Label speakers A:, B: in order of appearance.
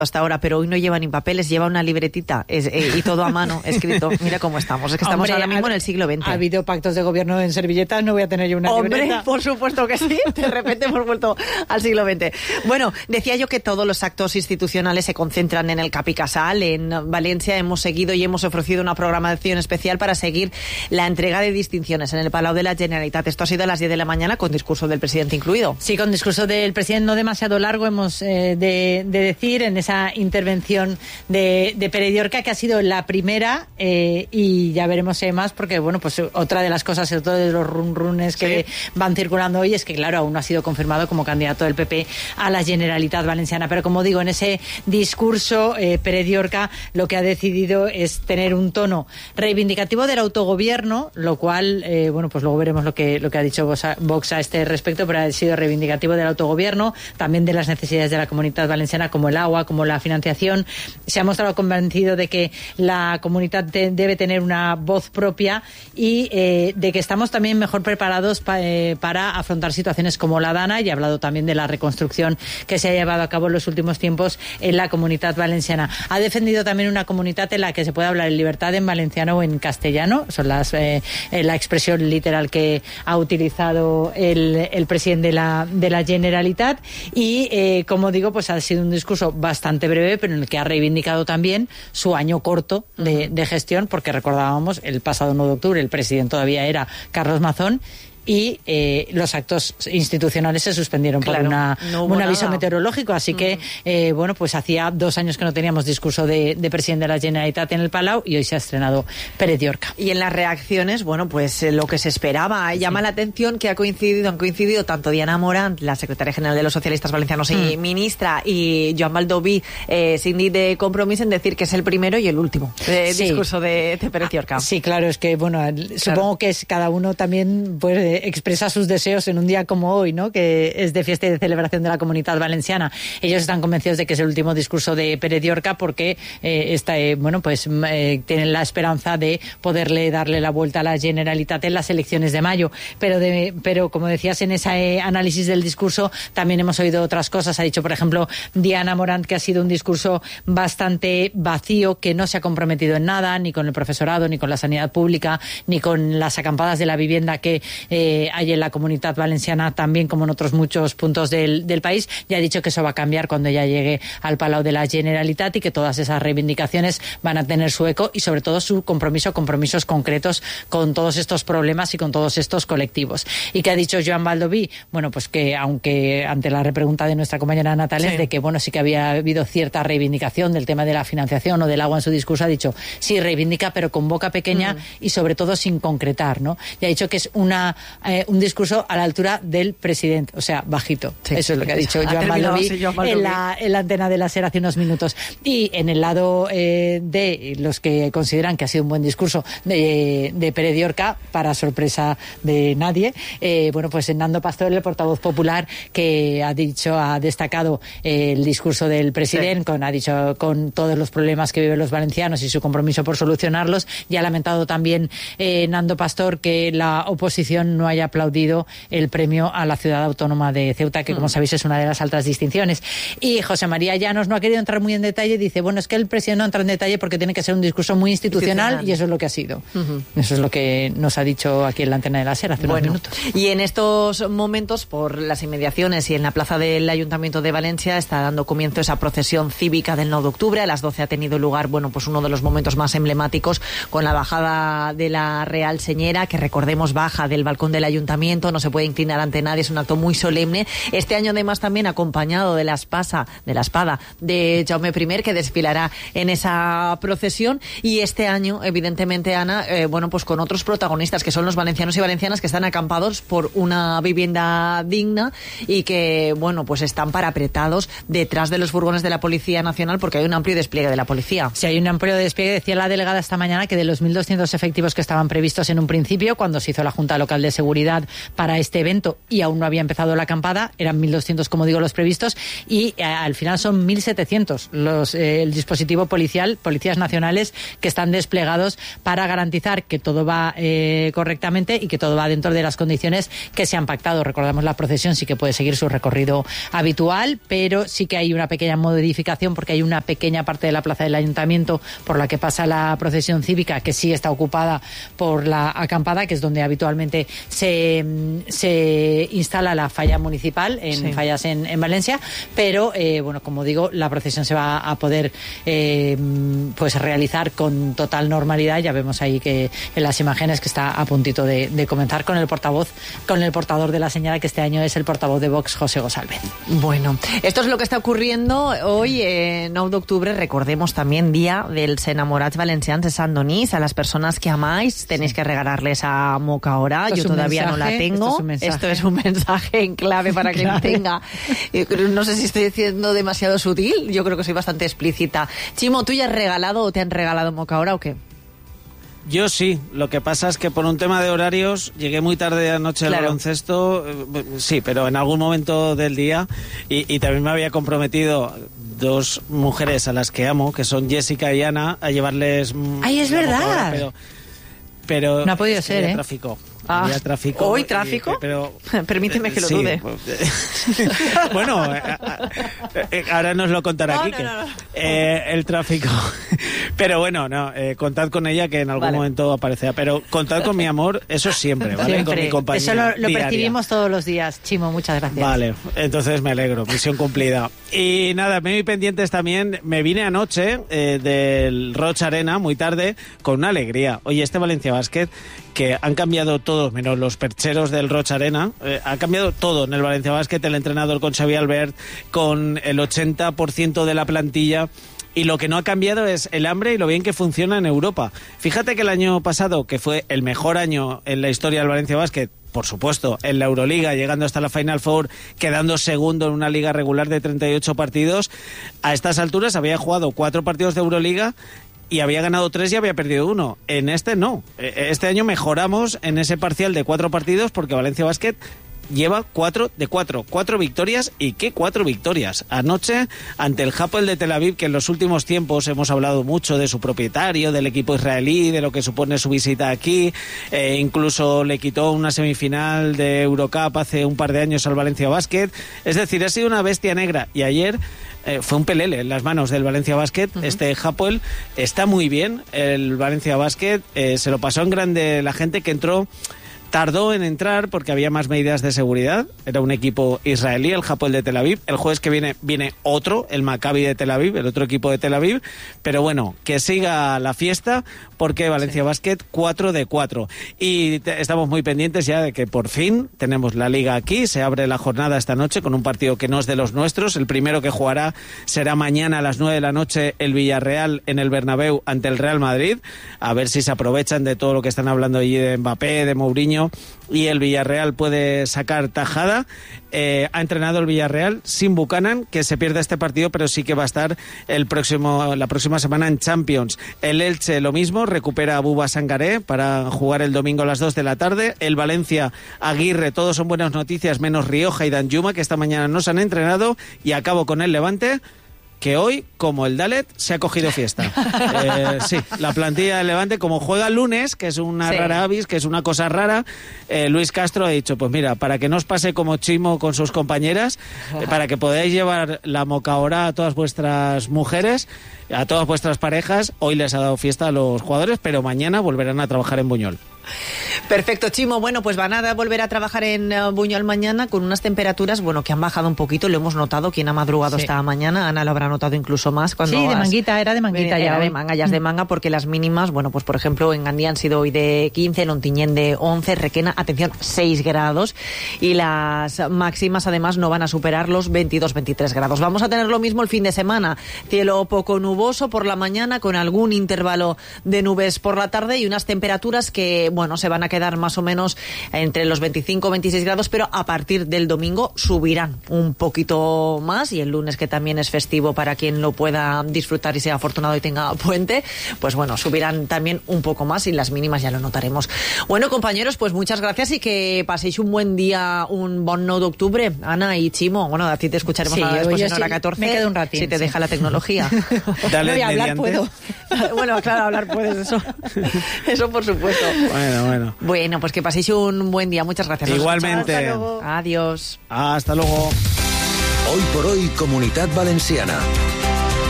A: hasta ahora, pero hoy no lleva ni papeles, lleva una libretita y todo a mano escrito. Mira cómo estamos, es que estamos ahora mismo en el siglo XX.
B: Ha habido pactos de gobierno en servilletas, no voy a tener yo una libreta.
A: Hombre, por supuesto que sí, de repente hemos vuelto al siglo XX. Bueno, decía yo que todos los actos institucionales se concentran en el Capi Casal. En Valencia hemos seguido y hemos ofrecido una programación especial para seguir la entrega de distinciones en el Palau de la Generalitat. Esto ha sido a las 10 de la mañana con discurso del presidente incluido.
B: Sí, con discurso del presidente no demasiado largo, hemos de decir, en esa intervención de Pere Llorca, que ha sido la primera, y ya veremos más, porque bueno, pues otra de las cosas, sobre todo de los runrunes que van circulando hoy, es que claro, aún no ha sido confirmado como candidato del PP a la Generalitat Valenciana. Pero como digo, en ese discurso, Pere Llorca lo que ha decidido es tener un tono reivindicativo del autogobierno, lo cual, bueno, pues luego veremos lo que ha dicho Vox a este respecto, pero ha sido reivindicativo del autogobierno, también de las necesidades de la Comunitat Valenciana, como el agua, como la financiación. Se ha mostrado convencido de que la comunidad debe tener una voz propia y de que estamos también mejor preparados para afrontar situaciones como la Dana, y ha hablado también de la reconstrucción que se ha llevado a cabo en los últimos tiempos en la Comunitat Valenciana. Ha defendido también una comunidad en la que se puede hablar en libertad en valenciano o en castellano, son la expresión literal que ha utilizado el presidente de la Generalitat, y como digo, pues ha sido un discurso bastante breve, pero en el que ha reivindicado también su año corto de gestión, porque recordábamos, el pasado 9 de octubre el presidente todavía era Carlos Mazón, y los actos institucionales se suspendieron por un aviso meteorológico, así que bueno, pues hacía 2 años que no teníamos discurso de presidente de la Generalitat en el Palau, y hoy se ha estrenado Pere Llorca.
A: Y en las reacciones, bueno, pues lo que se esperaba. Llama la atención que han coincidido tanto Diana Morant, la secretaria general de los socialistas valencianos y ministra, y Joan Baldoví, síndic de Compromís, en decir que es el primero y el último discurso de Pere Llorca.
B: Sí, claro, es que bueno, supongo que es cada uno también pues expresa sus deseos en un día como hoy, ¿no?, que es de fiesta y de celebración de la Comunitat Valenciana. Ellos están convencidos de que es el último discurso de Pere Llorca, porque tienen la esperanza de poderle darle la vuelta a la Generalitat en las elecciones de mayo. Pero como decías, en ese análisis del discurso también hemos oído otras cosas. Ha dicho, por ejemplo, Diana Morant, que ha sido un discurso bastante vacío, que no se ha comprometido en nada, ni con el profesorado, ni con la sanidad pública, ni con las acampadas de la vivienda que hay en la Comunitat Valenciana, también como en otros muchos puntos del país. Ya ha dicho que eso va a cambiar cuando ya llegue al Palau de la Generalitat, y que todas esas reivindicaciones van a tener su eco, y sobre todo su compromisos concretos con todos estos problemas y con todos estos colectivos. Y que ha dicho Joan Baldoví, bueno, pues que aunque ante la repregunta de nuestra compañera Natales, de que bueno, sí que había habido cierta reivindicación del tema de la financiación o del agua en su discurso, ha dicho sí, reivindica, pero con boca pequeña y sobre todo sin concretar, ¿no? Y ha dicho que es un discurso a la altura del presidente, o sea, bajito. Sí, eso es lo que ha dicho Joan Baldoví en la antena de la SER hace unos minutos. Y en el lado de los que consideran que ha sido un buen discurso de Pere Llorca, para sorpresa de nadie, bueno, pues Nando Pastor, el portavoz popular, que ha destacado el discurso del presidente, ha dicho con todos los problemas que viven los valencianos y su compromiso por solucionarlos, y ha lamentado también Nando Pastor que la oposición no haya aplaudido el premio a la ciudad autónoma de Ceuta, que como sabéis es una de las altas distinciones. Y José María Llanos no ha querido entrar muy en detalle, dice, bueno, es que el presidente no entra en detalle porque tiene que ser un discurso muy institucional, y eso es lo que ha sido. Eso es lo que nos ha dicho aquí en la antena de la SER hace unos minutos.
A: Y en estos momentos, por las inmediaciones y en la plaza del Ayuntamiento de Valencia, está dando comienzo esa procesión cívica del 9 de octubre. A las 12 ha tenido lugar, bueno, pues uno de los momentos más emblemáticos, con la bajada de la Real Señera, que recordemos baja del balcón del Ayuntamiento, no se puede inclinar ante nadie, es un acto muy solemne. Este año además también acompañado de la espada de Jaume I, que desfilará en esa procesión. Y este año, evidentemente, Ana, bueno, pues con otros protagonistas, que son los valencianos y valencianas que están acampados por una vivienda digna, y que, bueno, pues están parapretados detrás de los furgones de la Policía Nacional, porque hay un amplio despliegue de la policía.
B: Sí, hay un amplio despliegue. Decía la delegada esta mañana que de los 1.200 efectivos que estaban previstos en un principio, cuando se hizo la Junta Local de Seguridad seguridad para este evento y aún no había empezado la acampada, eran 1.200, como digo, los previstos, y al final son 1.700 el dispositivo policial, policías nacionales, que están desplegados para garantizar que todo va correctamente y que todo va dentro de las condiciones que se han pactado. Recordamos, la procesión sí que puede seguir su recorrido habitual, pero sí que hay una pequeña modificación porque hay una pequeña parte de la plaza del Ayuntamiento por la que pasa la procesión cívica que sí está ocupada por la acampada, que es donde habitualmente se instala la falla municipal en fallas en Valencia, pero bueno, como digo, la procesión se va a poder pues realizar con total normalidad. Ya vemos ahí que en las imágenes que está a puntito de comenzar con el portador de la señal, que este año es el portavoz de Vox, José González.
A: Bueno, esto es lo que está ocurriendo hoy, 9 de octubre. Recordemos también Día dels Enamorats Valencians de Sant Donís. A las personas que amáis tenéis que regalarles a Mocaora. Yo todavía no la tengo. Esto es un mensaje en clave para quien tenga. No sé si estoy diciendo demasiado sutil. Yo creo que soy bastante explícita. Chimo, ¿tú ya has regalado o te han regalado Mocaora o qué?
C: Yo sí, lo que pasa es que por un tema de horarios llegué muy tarde anoche al baloncesto, sí, pero en algún momento del día, y también me había comprometido 2 mujeres a las que amo, que son Jessica y Ana, a llevarles...
B: ¡Ay, es verdad!
C: Pero
B: no ha podido ser, ¿eh?
C: Tráfico. Había tráfico.
A: ¿Hoy tráfico?
C: Pero
A: permíteme que lo dude.
C: Bueno, ahora nos lo contará Quique.
A: No.
C: El tráfico. Pero bueno, contad con ella, que en algún momento aparecerá. Pero contad con mi amor, eso siempre, ¿vale?
B: Siempre.
C: Con mi compañía.
B: Eso lo percibimos todos los días. Chimo, muchas gracias.
C: Vale, entonces me alegro, misión cumplida. Y nada, muy pendientes también. Me vine anoche del Roig Arena, muy tarde, con una alegría. Oye, este Valencia Basket, que han cambiado todos, menos los percheros del Roig Arena, ha cambiado todo en el Valencia Basket, el entrenador con Xavi Albert, con el 80% de la plantilla. Y lo que no ha cambiado es el hambre y lo bien que funciona en Europa. Fíjate que el año pasado, que fue el mejor año en la historia del Valencia Basket, por supuesto, en la Euroliga, llegando hasta la Final Four, quedando segundo en una liga regular de 38 partidos, a estas alturas había jugado 4 partidos de Euroliga y había ganado 3 y había perdido 1. En este no. Este año mejoramos en ese parcial de 4 partidos porque Valencia Basket lleva 4 de 4 victorias. ¿Y qué 4 victorias? Anoche, ante el Hapoel de Tel Aviv, que en los últimos tiempos hemos hablado mucho de su propietario, del equipo israelí, de lo que supone su visita aquí, incluso le quitó una semifinal de Eurocup hace un par de años al Valencia Basket. Es decir, ha sido una bestia negra. Y ayer fue un pelele en las manos del Valencia Basket. Este Hapoel está muy bien. El Valencia Basket se lo pasó en grande la gente que entró. Tardó en entrar porque había más medidas de seguridad. Era un equipo israelí, el Hapoel de Tel Aviv. El jueves que viene otro, el Maccabi de Tel Aviv, el otro equipo de Tel Aviv. Pero bueno, que siga la fiesta porque Valencia Basket 4 de 4. Y estamos muy pendientes ya de que por fin tenemos la liga aquí. Se abre la jornada esta noche con un partido que no es de los nuestros. El primero que jugará será mañana a las 9 de la noche el Villarreal en el Bernabéu ante el Real Madrid. A ver si se aprovechan de todo lo que están hablando allí de Mbappé, de Mourinho, y el Villarreal puede sacar tajada. Ha entrenado el Villarreal sin Buchanan, que se pierde este partido, pero sí que va a estar la próxima semana en Champions. El Elche lo mismo, recupera a Buba Sangaré para jugar el domingo a las 2 de la tarde. El Valencia, Aguirre, todos son buenas noticias, menos Rioja y Danjuma, que esta mañana no se han entrenado. Y acabo con el Levante, que hoy, como el Dalet, se ha cogido fiesta. Sí, la plantilla del Levante, como juega el lunes, que es una rara avis, que es una cosa rara, Luis Castro ha dicho, pues mira, para que no os pase como Chimo con sus compañeras, para que podáis llevar la Mocaora a todas vuestras mujeres, a todas vuestras parejas, hoy les ha dado fiesta a los jugadores, pero mañana volverán a trabajar en Buñol.
A: Perfecto, Chimo. Bueno, pues van a volver a trabajar en Buñol mañana con unas temperaturas, bueno, que han bajado un poquito, lo hemos notado, quien ha madrugado esta mañana, Ana lo habrá notado incluso más. Cuando
B: de manguita, era de manguita ya.
A: Era de manga, ya es de manga, porque las mínimas, bueno, pues por ejemplo, en Gandía han sido hoy de 15, en Ontinyent de 11, Requena, atención, 6 grados, y las máximas además no van a superar los 22-23 grados. Vamos a tener lo mismo el fin de semana, cielo poco nuboso por la mañana, con algún intervalo de nubes por la tarde y unas temperaturas que, bueno, se van a quedar más o menos entre los 25-26 grados, pero a partir del domingo subirán un poquito más, y el lunes, que también es festivo para quien lo pueda disfrutar y sea afortunado y tenga puente, pues bueno, subirán también un poco más, y las mínimas ya lo notaremos. Bueno, compañeros, pues muchas gracias y que paséis un buen día, un bon 9 d'octubre. Ana y Chimo, bueno, a ti te escucharemos después en hora 14.
B: Me quedo un ratín.
A: Si te deja la tecnología.
C: Dale,
B: no, y hablar puedo.
A: Bueno, claro, hablar puedes, eso por supuesto. Bueno, pues que paséis un buen día. Muchas gracias.
C: Igualmente.
A: Hasta luego. Adiós.
C: Hasta luego.
D: Hoy por hoy, Comunitat Valenciana.